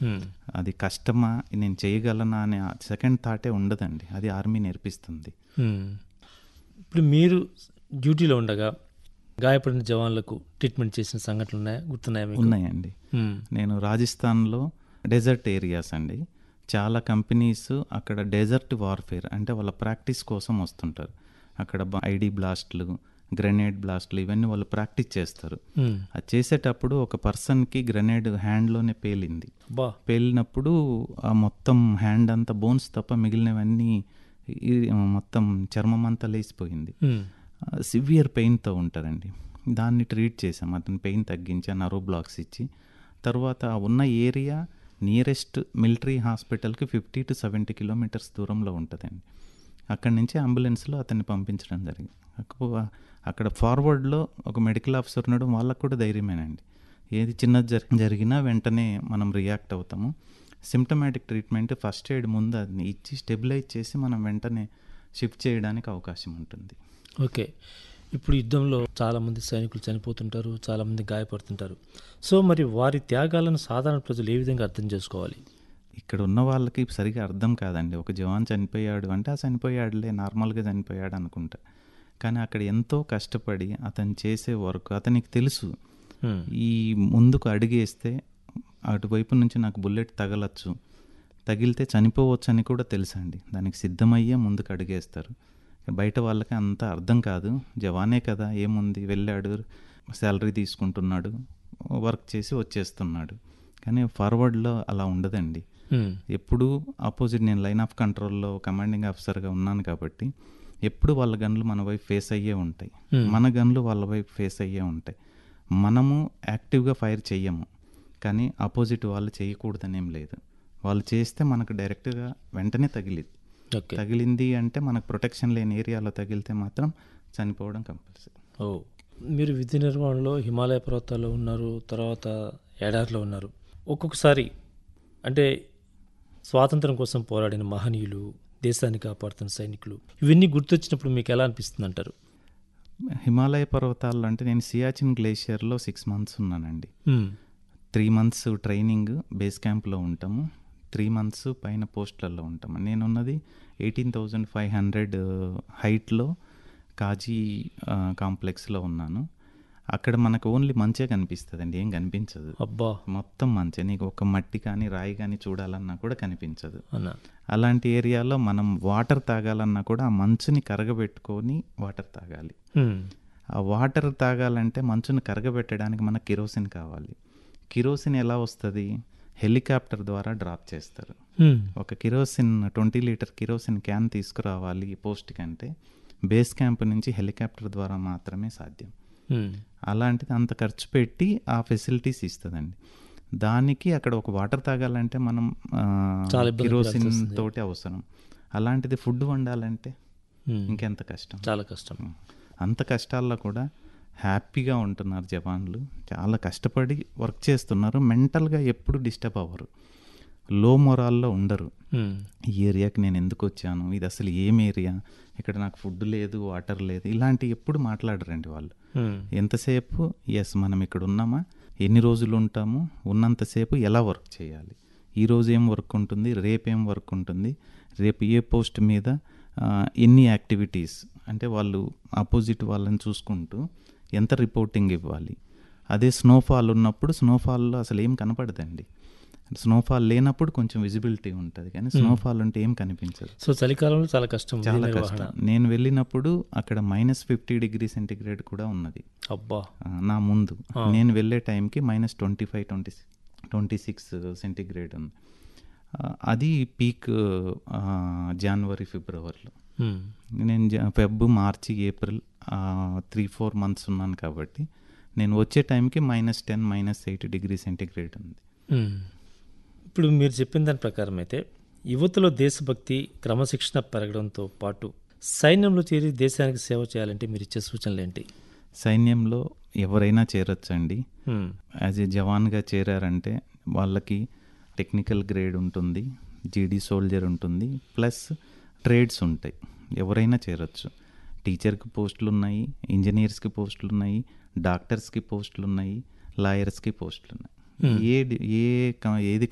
అది కష్టమా, నేను చేయగలనా అనే సెకండ్ థాటే ఉండదండి. అది ఆర్మీ నేర్పిస్తుంది. ఇప్పుడు మీరు డ్యూటీలో ఉండగా గాయపడిన జవాన్లకు ట్రీట్మెంట్ చేసిన సంఘటనలు ఉన్నాయా, గుర్తున్నాయా మీకు? ఉన్నాయండి. నేను రాజస్థాన్లో డెజర్ట్ ఏరియాస్ అండి, చాలా కంపెనీస్ అక్కడ డెజర్ట్ వార్ఫేర్ అంటే వాళ్ళ ప్రాక్టీస్ కోసం వస్తుంటారు. అక్కడ ఐడి బ్లాస్ట్లు, గ్రెనేడ్ బ్లాస్ట్లు ఇవన్నీ వాళ్ళు ప్రాక్టీస్ చేస్తారు. అది చేసేటప్పుడు ఒక పర్సన్కి గ్రెనేడ్ హ్యాండ్లోనే పేలింది. పేలినప్పుడు ఆ మొత్తం హ్యాండ్ అంతా బోన్స్ తప్ప మిగిలినవన్నీ మొత్తం చర్మం అంతా లేచిపోయింది. సివియర్ పెయిన్తో ఉంటారండి. దాన్ని ట్రీట్ చేసాం, అతని పెయిన్ తగ్గించి నర్వ్ బ్లాక్స్ ఇచ్చి. తర్వాత ఉన్న ఏరియా నియరెస్ట్ మిలిటరీ హాస్పిటల్కి 50 to 70 kilometers దూరంలో ఉంటుందండి. అక్కడి నుంచి అంబులెన్స్లో అతన్ని పంపించడం జరిగింది. అక్కడ ఫార్వర్డ్లో ఒక మెడికల్ ఆఫీసర్ ఉండడం వాళ్ళకు కూడా ధైర్యమేనండి. ఏది చిన్నది జరిగినా వెంటనే మనం రియాక్ట్ అవుతాము. సిమ్టమాటిక్ ట్రీట్మెంట్, ఫస్ట్ ఎయిడ్ ముందు అది ఇచ్చి స్టెబిలైజ్ చేసి మనం వెంటనే షిఫ్ట్ చేయడానికి అవకాశం ఉంటుంది. ఓకే. ఇప్పుడు యుద్ధంలో చాలామంది సైనికులు చనిపోతుంటారు, చాలామంది గాయపడుతుంటారు. సో మరి వారి త్యాగాలను సాధారణ ప్రజలు ఏ విధంగా అర్థం చేసుకోవాలి? ఇక్కడ ఉన్న వాళ్ళకి సరిగా అర్థం కాదండి. ఒక జవాన్ చనిపోయాడు అంటే ఆ చనిపోయాడులే, నార్మల్గా చనిపోయాడు అనుకుంటా. కానీ అక్కడ ఎంతో కష్టపడి అతను చేసే వర్క్ అతనికి తెలుసు. ఈ ముందుకు అడిగేస్తే అటువైపు నుంచి నాకు బుల్లెట్ తగలచ్చు, తగిలితే చనిపోవచ్చు అని కూడా తెలుసండి. దానికి సిద్ధమయ్యే ముందుకు అడిగేస్తారు. బయట వాళ్ళకి అంత అర్థం కాదు. జవానే కదా, ఏముంది, వెళ్ళాడు, శాలరీ తీసుకుంటున్నాడు, వర్క్ చేసి వచ్చేస్తున్నాడు. కానీ ఫార్వర్డ్లో అలా ఉండదండి. ఎప్పుడు ఆపోజిట్, నేను లైన్ ఆఫ్ కంట్రోల్లో కమాండింగ్ ఆఫీసర్గా ఉన్నాను కాబట్టి ఎప్పుడు వాళ్ళ గన్లు మన వైపు ఫేస్ అయ్యే ఉంటాయి, మన గన్లు వాళ్ళ వైపు ఫేస్ అయ్యే ఉంటాయి. మనము యాక్టివ్గా ఫైర్ చెయ్యము, కానీ ఆపోజిట్ వాళ్ళు చేయకూడదని ఏం లేదు. వాళ్ళు చేస్తే మనకు డైరెక్ట్గా వెంటనే తగిలింది అంటే మనకు ప్రొటెక్షన్ లేని ఏరియాలో తగిలితే మాత్రం చనిపోవడం కంపల్సరీ. మీరు విధి నిర్వహణలో హిమాలయ పర్వతాల్లో ఉన్నారు, తర్వాత ఎడారిలో ఉన్నారు. ఒక్కొక్కసారి అంటే స్వాతంత్రం కోసం పోరాడిన మహనీయులు, దేశాన్ని కాపాడుతున్న సైనికులు, ఇవన్నీ గుర్తొచ్చినప్పుడు మీకు ఎలా అనిపిస్తుంది అంటారు? హిమాలయ పర్వతాల్లో అంటే నేను సియాచిన్ గ్లేషియర్లో 6 months ఉన్నానండి. 3 months ట్రైనింగ్ బేస్ క్యాంప్లో ఉంటాము, 3 months పైన పోస్టులలో ఉంటాము. నేనున్నది 18,500 హైట్లో కాజీ కాంప్లెక్స్లో ఉన్నాను. అక్కడ మనకు ఓన్లీ మంచే కనిపిస్తుంది అండి, ఏం కనిపించదు. అబ్బా, మొత్తం మంచే. నీకు ఒక మట్టి కానీ రాయి కానీ చూడాలన్నా కూడా కనిపించదు. అలాంటి ఏరియాలో మనం వాటర్ తాగాలన్నా కూడా ఆ మంచుని కరగబెట్టుకొని వాటర్ తాగాలి. ఆ వాటర్ తాగాలంటే మంచుని కరగబెట్టడానికి మనకు కిరోసిన్ కావాలి. కిరోసిన్ ఎలా వస్తుంది? హెలికాప్టర్ ద్వారా డ్రాప్ చేస్తారు. ఒక కిరోసిన్ 20 లీటర్ కిరోసిన్ క్యాన్ తీసుకురావాలి పోస్ట్ కంటే బేస్ క్యాంప్ నుంచి హెలికాప్టర్ ద్వారా మాత్రమే సాధ్యం. అలాంటిది అంత ఖర్చు పెట్టి ఆ ఫెసిలిటీస్ ఇస్తుందండి. దానికి అక్కడ ఒక వాటర్ తాగాలంటే మనం కిరోసిన్ తోటి అవసరం. అలాంటిది ఫుడ్ వండాలంటే ఇంకెంత కష్టం, చాలా కష్టం. అంత కష్టాల్లో కూడా హ్యాపీగా ఉంటున్నారు జవాన్లు. చాలా కష్టపడి వర్క్ చేస్తున్నారు. మెంటల్గా ఎప్పుడు డిస్టర్బ్ అవ్వరు, లో మొరాల్లో ఉండరు. ఈ ఏరియాకి నేను ఎందుకు వచ్చాను, ఇది అసలు ఏం ఏరియా, ఇక్కడ నాకు ఫుడ్ లేదు, వాటర్ లేదు, ఇలాంటి ఎప్పుడు మాట్లాడరండి వాళ్ళు. ఎంతసేపు మనం ఇక్కడ ఉన్నామా, ఎన్ని రోజులు ఉంటాము, ఉన్నంతసేపు ఎలా వర్క్ చేయాలి, ఈరోజు ఏం వర్క్ ఉంటుంది, రేపు ఏం వర్క్ ఉంటుంది, రేపు ఏ పోస్ట్ మీద ఎన్ని యాక్టివిటీస్, అంటే వాళ్ళు ఆపోజిట్ వాళ్ళని చూసుకుంటూ ఎంత రిపోర్టింగ్ ఇవ్వాలి. అదే స్నోఫాల్ ఉన్నప్పుడు స్నోఫాల్లో అసలు ఏం కనపడదండి. స్నోఫాల్ లేనప్పుడు కొంచెం విజిబిలిటీ ఉంటుంది, కానీ స్నోఫాల్ ఉంటే ఏం కనిపించదు. సో చలికాలంలో చాలా కష్టం, చాలా కష్టం. నేను వెళ్ళినప్పుడు అక్కడ -50 degrees సెంటిగ్రేడ్ కూడా ఉన్నది. అబ్బా, నా ముందు నేను వెళ్ళే టైంకి -25, 26 సెంటిగ్రేడ్ ఉంది. అది పీక్ జనవరి, ఫిబ్రవరిలో. నేను ఫెబ్, మార్చి, ఏప్రిల్ 3-4 months ఉన్నాను కాబట్టి నేను వచ్చే టైంకి -10, -8 degrees సెంటిగ్రేడ్ ఉంది. ఇప్పుడు మీరు చెప్పిన దాని ప్రకారం అయితే యువతలో దేశభక్తి, క్రమశిక్షణ పెరగడంతో పాటు సైన్యంలో చేరి దేశానికి సేవ చేయాలంటే మీరు ఇచ్చే సూచనలు ఏంటి? సైన్యంలో ఎవరైనా చేరొచ్చండి. యాజ్ ఏ జవాన్గా చేరారంటే వాళ్ళకి టెక్నికల్ గ్రేడ్ ఉంటుంది, జీడీ సోల్జర్ ఉంటుంది, ప్లస్ ట్రేడ్స్ ఉంటాయి. ఎవరైనా చేరొచ్చు. టీచర్కి పోస్టులు ఉన్నాయి, ఇంజనీర్స్కి పోస్టులు ఉన్నాయి, డాక్టర్స్కి పోస్టులు ఉన్నాయి, లాయర్స్కి పోస్టులు ఉన్నాయి. ఏది